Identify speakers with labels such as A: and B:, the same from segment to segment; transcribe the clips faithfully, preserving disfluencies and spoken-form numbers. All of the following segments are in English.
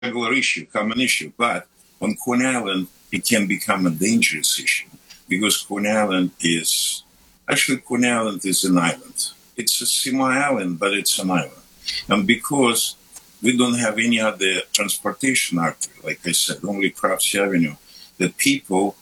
A: regular issue, common issue. But on Coney Island, it can become a dangerous issue because Coney Island is, actually Coney Island is an island. It's a semi-island, but it's an island. And because we don't have any other transportation artery, like I said, only Crafts Avenue, the people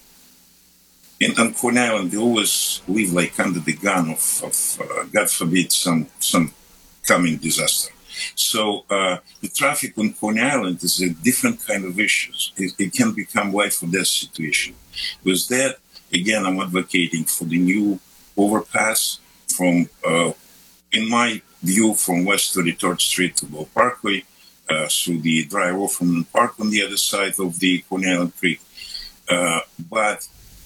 A: in on Coney Island, they always live like under the gun of, of uh, God forbid, some some coming disaster. So uh, the traffic on Coney Island is a different kind of issue. It, it can become life or death situation. With that, again, I'm advocating for the new overpass from, uh, in my view, from West thirty-third Street to Ball Parkway, uh, through the Dry Orphan Park on the other side of the Coney Island Creek. Uh, but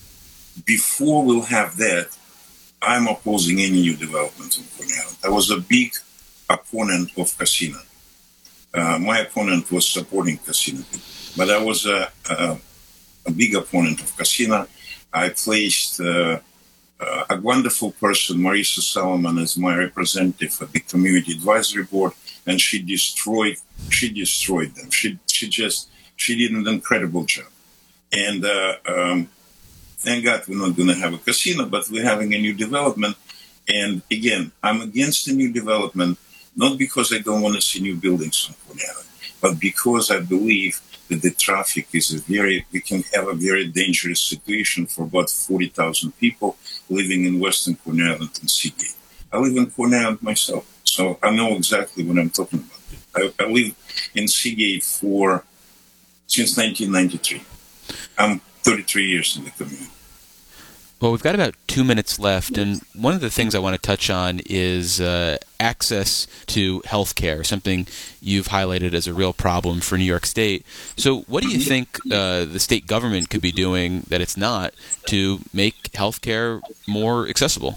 A: before we'll have that, I'm opposing any new development in Coney Island. I was a big opponent of casino. Uh, my opponent was supporting casino, but I was a, a, a big opponent of casino. I placed uh, uh, a wonderful person, Marisa Solomon, as my representative at the Community Advisory Board, and she destroyed. She destroyed them. She she just she did an incredible job. And uh, um, thank God we're not going to have a casino, but we're having a new development. And again, I'm against the new development, not because I don't want to see new buildings on Coney Island, but because I believe that the traffic is a very, we can have a very dangerous situation for about forty thousand people living in Western Coney Island and Seagate. I live in Coney Island myself, so I know exactly what I'm talking about. I, I live in Seagate for, since nineteen ninety-three. I'm thirty-three years in the community.
B: Well, we've got about two minutes left, and one of the things I want to touch on is uh, access to health care, something you've highlighted as a real problem for New York State. So what do you think uh, the state government could be doing that it's not to make health care more accessible?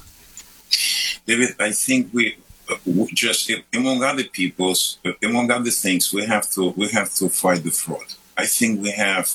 A: David, I think we uh, just, among other people's, among other things, we have to we have to fight the fraud. I think we have,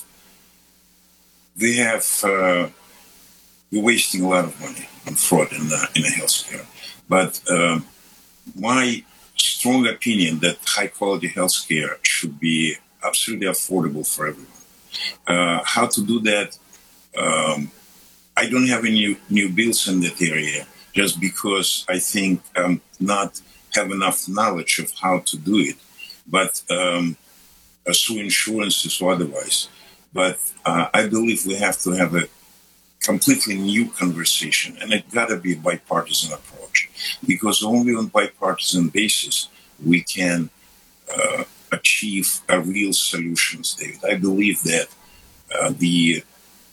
A: we have, uh, we're wasting a lot of money on fraud in uh, in healthcare. But um, my strong opinion that high quality healthcare should be absolutely affordable for everyone. Uh, how to do that? Um, I don't have any new bills in that area, just because I think um, not have enough knowledge of how to do it, but um, uh, through insurances or otherwise. But uh, I believe we have to have a completely new conversation, and it got to be a bipartisan approach, because only on bipartisan basis we can uh, achieve a real solutions, David. I believe that uh, the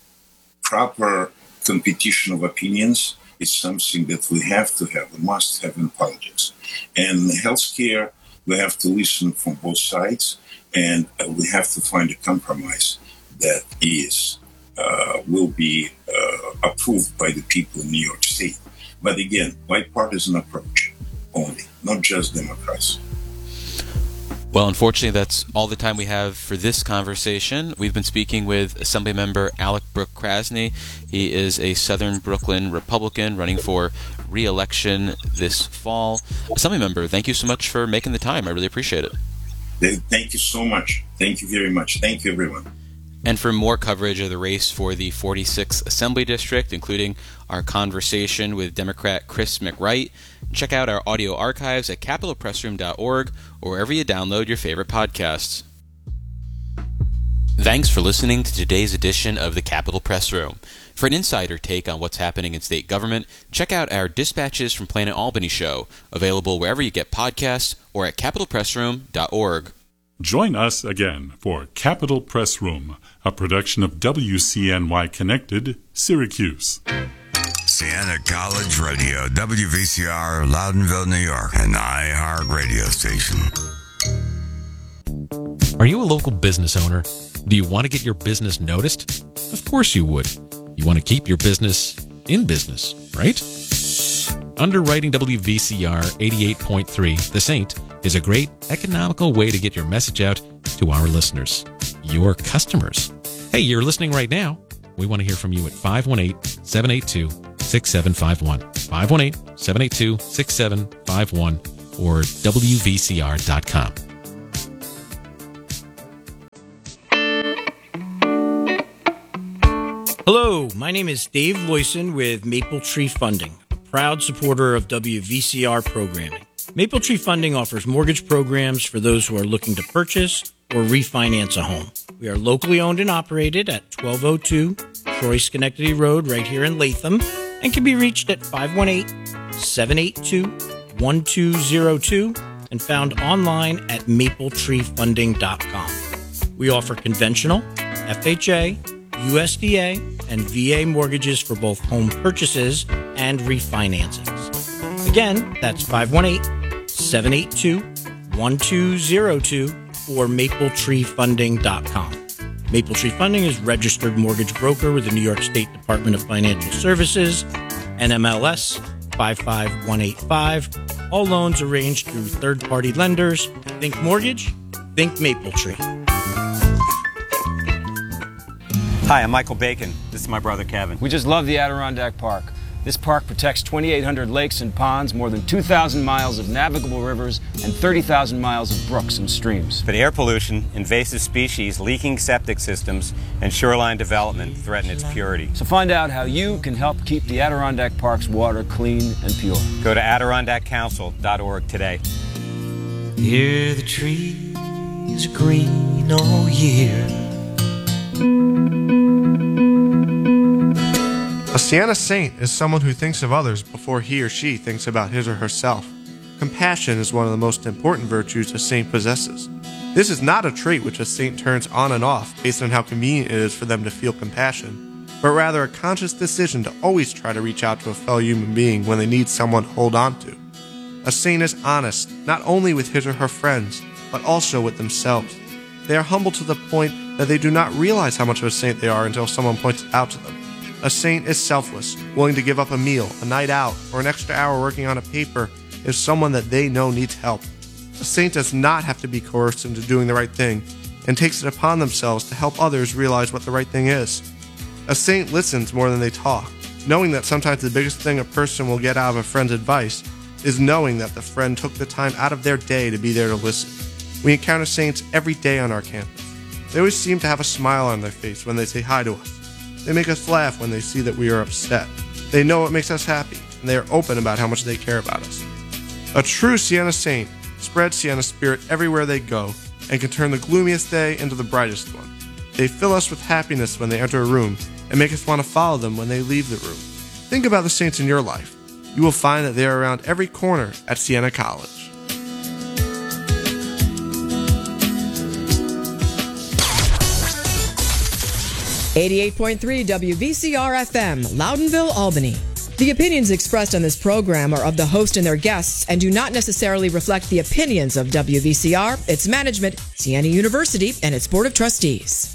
A: proper competition of opinions is something that we have to have, we must have in politics. And healthcare, we have to listen from both sides, and uh, we have to find a compromise that is uh, will be uh, approved by the people in New York State. But again, bipartisan approach only, not just Democrats.
B: Well, unfortunately, that's all the time we have for this conversation. We've been speaking with Assemblymember Alec Brooke Krasny. He is a Southern Brooklyn Republican running for re-election this fall. Assemblymember, thank you so much for making the time. I really appreciate it.
A: Thank you so much. Thank you very much. Thank you, everyone.
B: And for more coverage of the race for the forty-sixth Assembly District, including our conversation with Democrat Chris McWright, check out our audio archives at capitol press room dot org or wherever you download your favorite podcasts. Thanks for listening to today's edition of the Capitol Press Room. For an insider take on what's happening in state government, check out our Dispatches from Planet Albany show, available wherever you get podcasts or at capitol press room dot org.
C: Join us again for Capitol Press Room, a production of W C N Y Connected, Syracuse.
D: Siena College Radio, W V C R, Loudonville, New York, an iHeart radio station.
E: Are you a local business owner? Do you want to get your business noticed? Of course you would. You want to keep your business in business, right? Underwriting W V C R eighty-eight point three, The Saint, is a great economical way to get your message out to our listeners, your customers. Hey, you're listening right now. We want to hear from you at five one eight, seven eight two, six seven five one, five one eight, seven eight two, six seven five one, or W V C R dot com.
F: Hello, my name is Dave Loyson with Maple Tree Funding, a proud supporter of W V C R programming. Maple Tree Funding offers mortgage programs for those who are looking to purchase or refinance a home. We are locally owned and operated at twelve oh two Troy Schenectady Road right here in Latham and can be reached at five one eight, seven eight two, one two zero two and found online at maple tree funding dot com. We offer conventional, F H A, U S D A, and V A mortgages for both home purchases and refinancings. Again, that's five one eight, seven eight two, one two zero two or maple tree funding dot com. Maple Tree Funding is registered mortgage broker with the New York State Department of Financial Services, N M L S five five one eight five. All loans arranged through third-party lenders. Think mortgage, think Maple Tree.
G: Hi, I'm Michael Bacon. This is my brother Kevin.
H: We just love the Adirondack Park. This park protects twenty-eight hundred lakes and ponds, more than two thousand miles of navigable rivers, and thirty thousand miles of brooks and streams.
G: But air pollution, invasive species, leaking septic systems, and shoreline development threaten its purity.
H: So find out how you can help keep the Adirondack Park's water clean and pure.
G: Go to adirondack council dot org today.
I: Hear the trees green all year.
J: A Sienna saint is someone who thinks of others before he or she thinks about his or herself. Compassion is one of the most important virtues a saint possesses. This is not a trait which a saint turns on and off based on how convenient it is for them to feel compassion, but rather a conscious decision to always try to reach out to a fellow human being when they need someone to hold on to. A saint is honest, not only with his or her friends, but also with themselves. They are humble to the point that they do not realize how much of a saint they are until someone points it out to them. A saint is selfless, willing to give up a meal, a night out, or an extra hour working on a paper if someone that they know needs help. A saint does not have to be coerced into doing the right thing, and takes it upon themselves to help others realize what the right thing is. A saint listens more than they talk, knowing that sometimes the biggest thing a person will get out of a friend's advice is knowing that the friend took the time out of their day to be there to listen. We encounter saints every day on our campus. They always seem to have a smile on their face when they say hi to us. They make us laugh when they see that we are upset. They know what makes us happy, and they are open about how much they care about us. A true Sienna saint spreads Sienna spirit everywhere they go and can turn the gloomiest day into the brightest one. They fill us with happiness when they enter a room and make us want to follow them when they leave the room. Think about the saints in your life. You will find that they are around every corner at Sienna College.
K: eighty-eight point three W V C R F M, Loudonville, Albany. The opinions expressed on this program are of the host and their guests and do not necessarily reflect the opinions of W V C R, its management, Siena University, and its Board of Trustees.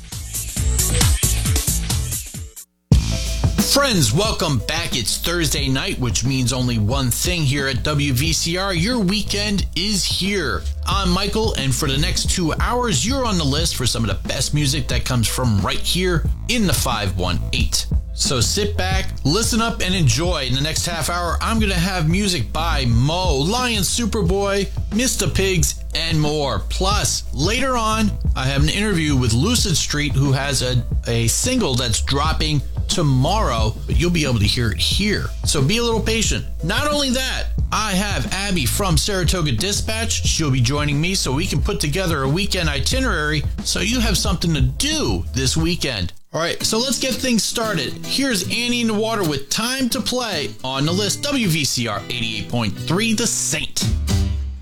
L: Friends, welcome back. It's Thursday night, which means only one thing here at W V C R. Your weekend is here. I'm Michael, and for the next two hours, you're on the list for some of the best music that comes from right here in the five one eight. So sit back, listen up, and enjoy. In the next half hour, I'm going to have music by Mo, Lion Superboy, Mister Pigs, and more. Plus, later on, I have an interview with Lucid Street, who has a, a single that's dropping tomorrow, but you'll be able to hear it here. So be a little patient. Not only that, I have Abby from Saratoga Dispatch. She'll be joining me so we can put together a weekend itinerary so you have something to do this weekend. All right, so let's get things started. Here's Annie in the Water with Time to Play on the list. W V C R eighty-eight point three, The Saint.